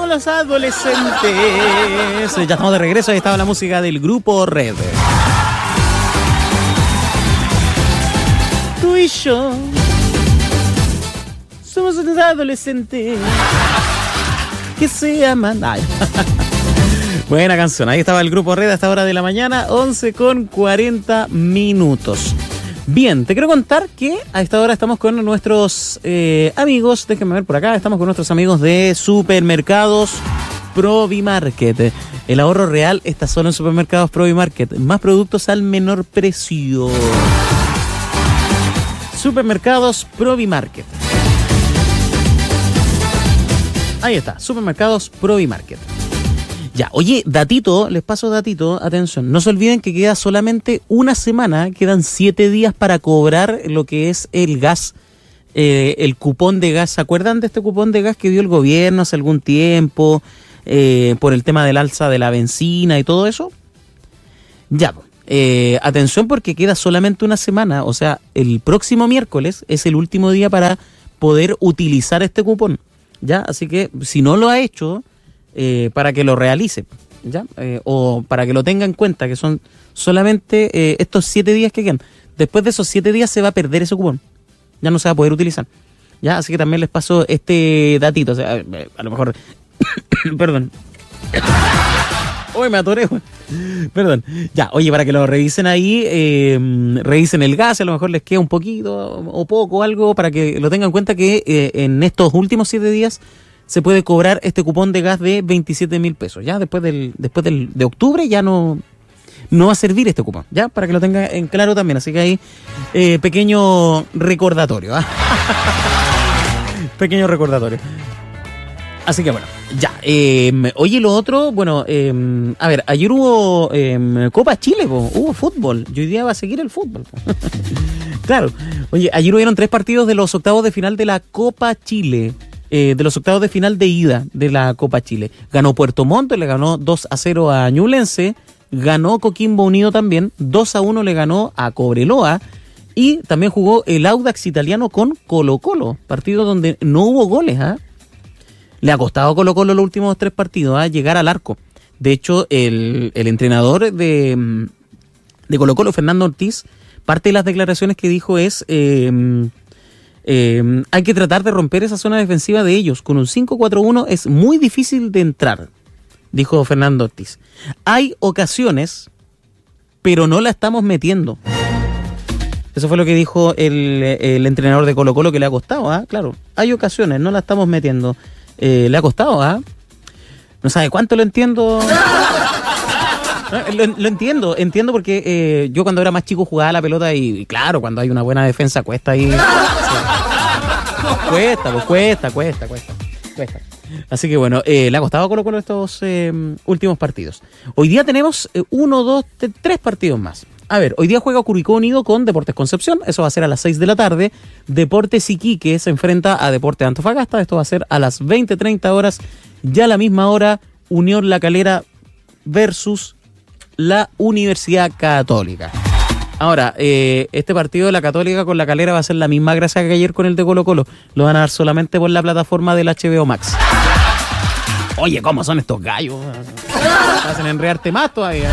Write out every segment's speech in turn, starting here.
los adolescentes. Ya estamos de regreso. Ahí estaba la música del grupo Red. Tú y yo somos unos adolescentes que se aman. Ay. Buena canción. Ahí estaba el grupo Red a esta hora de la mañana, 11:40. Bien, te quiero contar que a esta hora estamos con nuestros amigos, déjenme ver por acá, estamos con nuestros amigos de Supermercados Provimarket. El ahorro real está solo en Supermercados Provimarket. Más productos al menor precio. Supermercados Provimarket. Ahí está, Supermercados Provimarket. Ya, oye, datito, les paso datito, atención, no se olviden que queda solamente una semana, quedan 7 días para cobrar lo que es el gas, el cupón de gas. ¿Se acuerdan de este cupón de gas que dio el gobierno hace algún tiempo por el tema del alza de la benzina y todo eso? Ya, atención porque queda solamente una semana, o sea, el próximo miércoles es el último día para poder utilizar este cupón, ¿ya? Así que si no lo ha hecho, para que lo realice, ¿ya? O para que lo tenga en cuenta, que son solamente estos 7 días que quedan. Después de esos 7 días se va a perder ese cupón, ya no se va a poder utilizar, ¿ya? Así que también les paso este datito, o sea, a lo mejor perdón. Uy, me atoré, güey. Perdón. Ya, oye, para que lo revisen ahí, revisen el gas, a lo mejor les queda un poquito o poco, algo, para que lo tengan en cuenta que en estos últimos 7 días se puede cobrar este cupón de gas de 27.000 pesos. Ya después de octubre ya no va a servir este cupón, ya, para que lo tengan en claro también. Así que ahí, pequeño recordatorio. Pequeño recordatorio. Así que bueno, ya. Oye, lo otro, bueno, a ver, ayer hubo Copa Chile, hubo fútbol, y hoy día va a seguir el fútbol. Claro. Oye, ayer hubieron 3 partidos de los octavos de final de la Copa Chile. De los octavos de final de ida de la Copa Chile. Ganó Puerto Montt, le ganó 2-0 a Ñublense, ganó Coquimbo Unido también, 2-1 le ganó a Cobreloa, y también jugó el Audax italiano con Colo-Colo, partido donde no hubo goles, ¿ah? Le ha costado a Colo-Colo los últimos 3 partidos llegar al arco. De hecho, el entrenador de Colo-Colo, Fernando Ortiz, parte de las declaraciones que dijo es... hay que tratar de romper esa zona defensiva de ellos. Con un 5-4-1 es muy difícil de entrar, dijo Fernando Ortiz. Hay ocasiones, pero no la estamos metiendo. Eso fue lo que dijo el entrenador de Colo-Colo, que le ha costado, claro. Hay ocasiones, no la estamos metiendo. Le ha costado, No sabe cuánto lo entiendo. Lo entiendo porque yo cuando era más chico jugaba la pelota y claro, cuando hay una buena defensa cuesta ahí. Cuesta. Así que bueno, le ha costado a Colo-Colo estos últimos partidos. Hoy día tenemos 1, 2, 3 partidos más. A ver, hoy día juega Curicó Unido con Deportes Concepción, eso va a ser a las 6 de la tarde. Deportes Iquique se enfrenta a Deportes Antofagasta, esto va a ser a las 20:30 horas. Ya a la misma hora, Unión La Calera versus la Universidad Católica. Ahora, este partido de la Católica con la Calera va a ser la misma gracia que ayer con el de Colo-Colo. Lo van a dar solamente por la plataforma del HBO Max. Oye, ¿cómo son estos gallos? Hacen enredarte más todavía.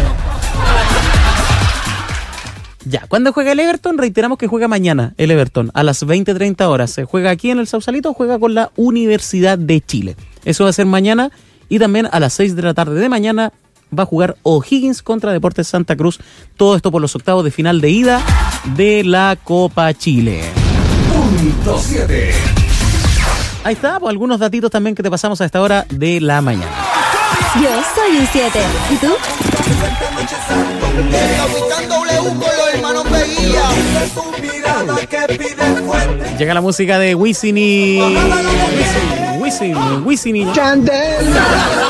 Ya, ¿cuándo juega el Everton? Reiteramos que juega mañana el Everton, a las 20:30 horas. Se juega aquí en el Sausalito, juega con la Universidad de Chile. Eso va a ser mañana, y también a las 6 de la tarde de mañana va a jugar O'Higgins contra Deportes Santa Cruz. Todo esto por los octavos de final de ida de la Copa Chile. Punto 7. Ahí está, pues algunos datitos también que te pasamos a esta hora de la mañana. Yo soy un 7. ¿Y tú? Llega la música de Wisin y... Wisin y... Chandel.